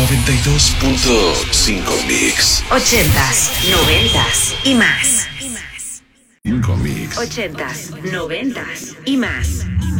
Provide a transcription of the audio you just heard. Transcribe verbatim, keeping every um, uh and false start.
noventa y dos punto cinco Mix. Ochentas, noventas y más. cinco Mix. Ochentas, noventas y más.